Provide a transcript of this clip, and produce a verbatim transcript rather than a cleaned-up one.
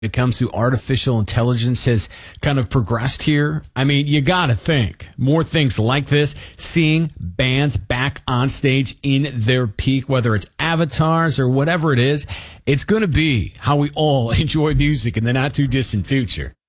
it comes to artificial intelligence has kind of progressed here. I mean, you got to think more things like this, seeing bands back on stage in their peak, whether it's avatars or whatever it is, it's going to be how we all enjoy music in the not too distant future.